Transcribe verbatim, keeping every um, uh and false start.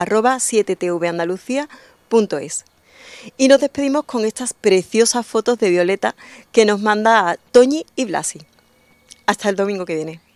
arroba siete t v andalucía punto es. Y nos despedimos con estas preciosas fotos de Violeta que nos manda Toñi y Blasi. Hasta el domingo que viene.